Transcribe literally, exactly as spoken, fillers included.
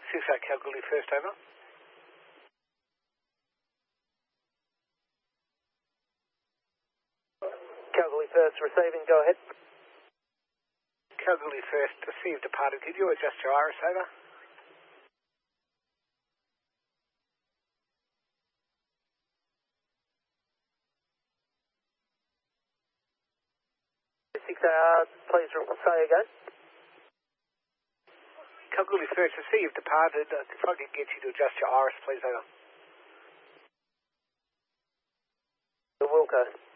six eight Kalgoorlie first, over. Kalgoorlie first receiving, go ahead. Kalgoorlie first, received departed. Could you adjust your iris, over? six hours, please say again. Kalgoorlie first, received departed. Uh, if I could get you to adjust your iris, please, over. The Wilco.